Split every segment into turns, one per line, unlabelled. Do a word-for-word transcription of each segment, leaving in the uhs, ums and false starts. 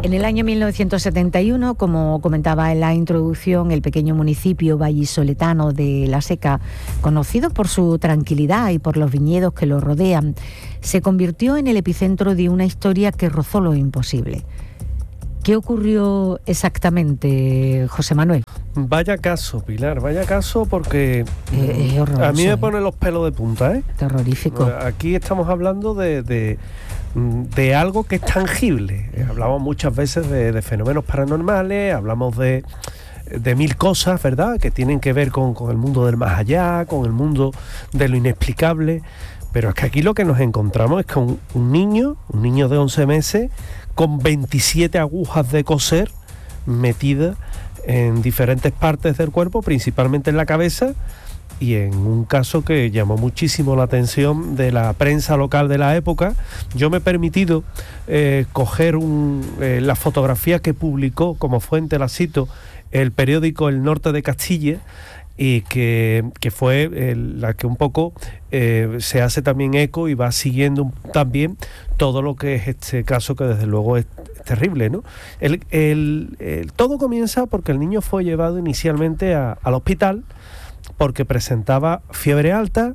En el año mil novecientos setenta y uno, como comentaba en la introducción, el pequeño municipio vallisoletano de La Seca, conocido por su tranquilidad y por los viñedos que lo rodean, se convirtió en el epicentro de una historia que rozó lo imposible. ¿Qué ocurrió exactamente, José Manuel?
Vaya caso, Pilar, vaya caso, porque
eh, horroroso,
a mí me
¿eh?
pone los pelos de punta, ¿eh?
Terrorífico.
Aquí estamos hablando de... de de algo que es tangible. Hablamos muchas veces de, de fenómenos paranormales, hablamos de, de mil cosas, ¿verdad?, que tienen que ver con, con el mundo del más allá, con el mundo de lo inexplicable, pero es que aquí lo que nos encontramos es con un niño, un niño de once meses, con veintisiete agujas de coser metidas en diferentes partes del cuerpo, principalmente en la cabeza, y en un caso que llamó muchísimo la atención de la prensa local de la época. Yo me he permitido eh, coger un, eh, la fotografía que publicó, como fuente la cito, el periódico El Norte de Castilla, y que, que fue eh, la que un poco eh, se hace también eco y va siguiendo también todo lo que es este caso, que desde luego es terrible, ¿no? El, el, el, todo comienza porque el niño fue llevado inicialmente a, al hospital porque presentaba fiebre alta,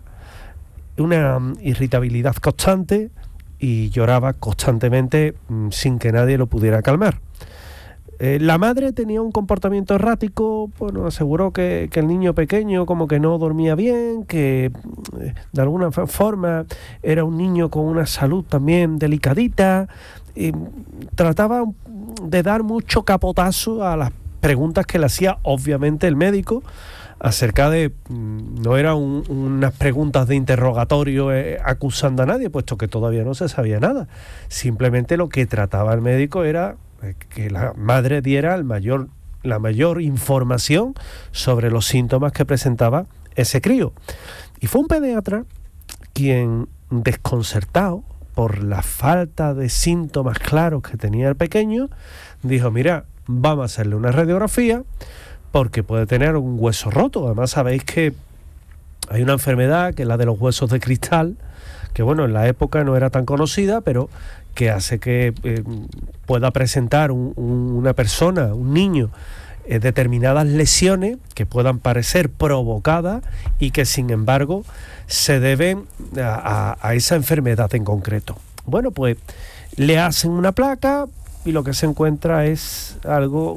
una irritabilidad constante y lloraba constantemente sin que nadie lo pudiera calmar. Eh, la madre tenía un comportamiento errático, bueno, aseguró que, que el niño pequeño como que no dormía bien, que eh, de alguna forma era un niño con una salud también delicadita, y trataba de dar mucho capotazo a las preguntas que le hacía obviamente el médico, acerca de, no eran un, unas preguntas de interrogatorio eh, acusando a nadie, puesto que todavía no se sabía nada. Simplemente lo que trataba el médico era eh, que la madre diera el mayor, la mayor información sobre los síntomas que presentaba ese crío. Y fue un pediatra quien, desconcertado por la falta de síntomas claros que tenía el pequeño, dijo: mira, vamos a hacerle una radiografía, porque puede tener un hueso roto. Además, sabéis que hay una enfermedad que es la de los huesos de cristal, que bueno, en la época no era tan conocida, pero que hace que eh, pueda presentar un, un, una persona, un niño, eh, determinadas lesiones que puedan parecer provocadas y que sin embargo se deben a, a, a esa enfermedad en concreto. Bueno, pues le hacen una placa y lo que se encuentra es algo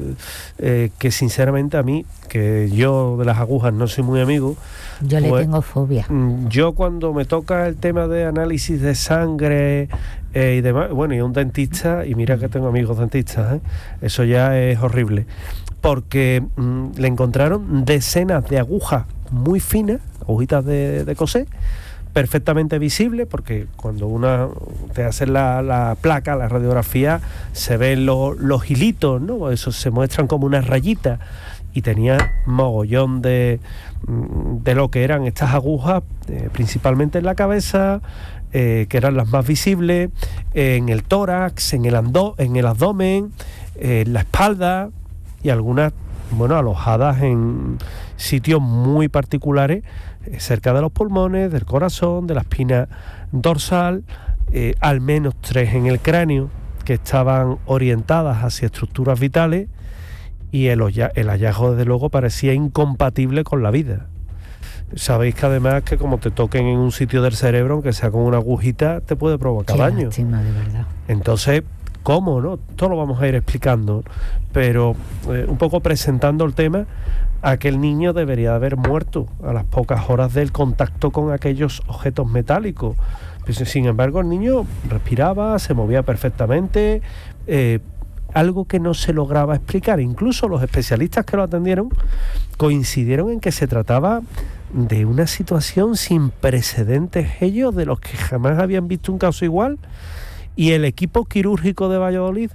eh, que sinceramente a mí, que yo de las agujas no soy muy amigo,
yo
pues,
le tengo fobia.
Yo cuando me toca el tema de análisis de sangre eh, y demás, bueno, y un dentista, y mira que tengo amigos dentistas, ¿eh? Eso ya es horrible, porque mm, le encontraron decenas de agujas muy finas, agujitas de, de coser, perfectamente visible, porque cuando una te hace la, la placa, la radiografía, se ven lo, los hilitos, ¿no? Eso se muestran como unas rayitas, y tenía mogollón de, de lo que eran estas agujas, eh, principalmente en la cabeza, eh, que eran las más visibles, eh, en el tórax, en el, ando, en el abdomen, eh, en la espalda, y algunas, bueno, alojadas en sitios muy particulares, cerca de los pulmones, del corazón, de la espina dorsal, eh, al menos tres en el cráneo, que estaban orientadas hacia estructuras vitales, y el, el hallazgo desde luego parecía incompatible con la vida. Sabéis que además que como te toquen en un sitio del cerebro, aunque sea con una agujita, te puede provocar
Qué
daño.
lástima, de verdad.
Entonces, ¿cómo, no? Todo lo vamos a ir explicando, pero eh, un poco presentando el tema. Aquel niño debería haber muerto a las pocas horas del contacto con aquellos objetos metálicos. Pues, sin embargo, el niño respiraba, se movía perfectamente, eh, algo que no se lograba explicar. Incluso los especialistas que lo atendieron coincidieron en que se trataba de una situación sin precedentes, ellos, de los que jamás habían visto un caso igual. Y el equipo quirúrgico de Valladolid,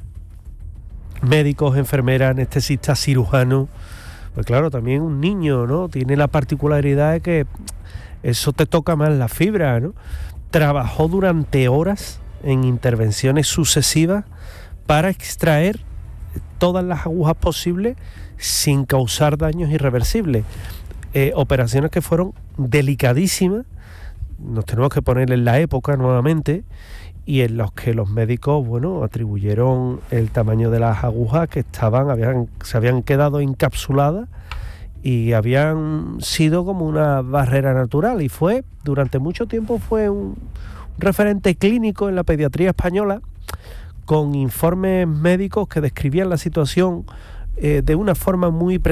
médicos, enfermeras, anestesistas, cirujanos, pues claro, también un niño, ¿no? Tiene la particularidad de que eso te toca más la fibra, ¿no? Trabajó durante horas en intervenciones sucesivas para extraer todas las agujas posibles sin causar daños irreversibles. Eh, operaciones que fueron delicadísimas, nos tenemos que poner en la época nuevamente, y en los que los médicos, bueno, atribuyeron el tamaño de las agujas que estaban, habían, se habían quedado encapsuladas y habían sido como una barrera natural, y fue, durante mucho tiempo fue un referente clínico en la pediatría española, con informes médicos que describían la situación eh, de una forma muy precisa